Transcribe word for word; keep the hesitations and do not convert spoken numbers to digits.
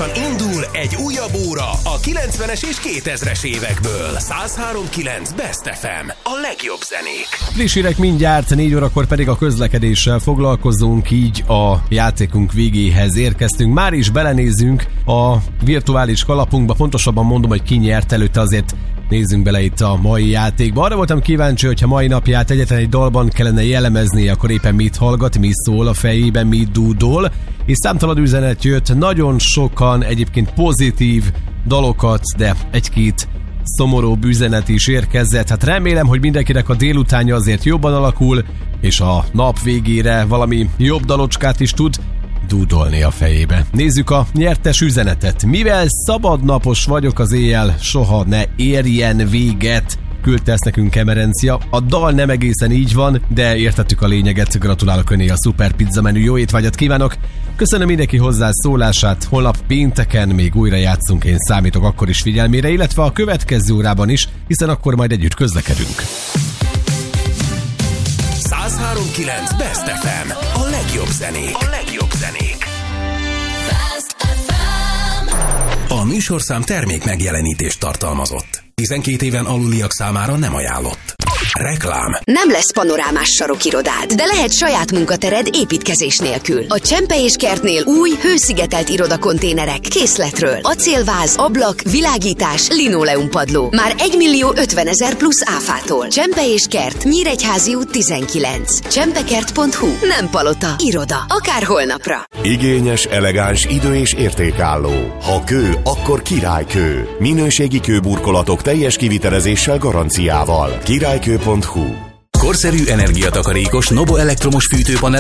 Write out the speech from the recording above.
Hamarosan indul egy újabb óra a kilencvenes és kétezres évekből. száz három pont kilenc Best ef em. A legjobb zenék. Friss hírek mindjárt, négy órakor pedig a közlekedéssel foglalkozunk, így a játékunk végéhez érkeztünk. Már is belenézünk a virtuális kalapunkba, pontosabban mondom, hogy ki nyert, előtte azért nézzünk bele itt a mai játékba. Arra voltam kíváncsi, hogyha mai napját egyetlen egy dalban kellene jellemezni, akkor éppen mit hallgat, mi szól a fejében, mit dúdol, és számtalan üzenet jött, nagyon sokan egyébként pozitív dalokat, de egy-két szomorúbb üzenet is érkezett. Hát remélem, hogy mindenkinek a délutánja azért jobban alakul, és a nap végére valami jobb dalocskát is tud dúdolni a fejébe. Nézzük a nyertes üzenetet. Mivel szabadnapos vagyok az éjjel, soha ne érjen véget, küldte ezt nekünk Emerencia. A dal nem egészen így van, de értettük a lényeget. Gratulálok öné a szuper pizza menü, jó étvágyat kívánok! Köszönöm mindenki hozzászólását, holnap pénteken még újra játszunk, én számítok akkor is figyelmére, illetve a következő órában is, hiszen akkor majd együtt közlekedünk. száz három pont kilenc Best ef em. A legjobb zenék. A legjobb zenék. A műsorszám termék megjelenítést tartalmazott. tizenkét éven aluliak számára nem ajánlott. Reklám. Nem lesz panorámás sarokirodád, de lehet saját munkatered építkezés nélkül. A Csempe és Kertnél új, hőszigetelt irodakonténerek készletről. Acélváz, ablak, világítás, linoleumpadló. Már egymillió ötvenezer plusz áfától. Csempe és Kert, Nyíregyházi út tizenkilenc. csempekert pont hu. Nem palota, iroda. Akár holnapra. Igényes, elegáns, idő- és értékálló. Ha kő, akkor királykő. Minőségi kőburkolatok teljes kivitelezéssel, garanciával. királykő pont hu. Korszerű energiatakarékos Nobo elektromos fűtőpanel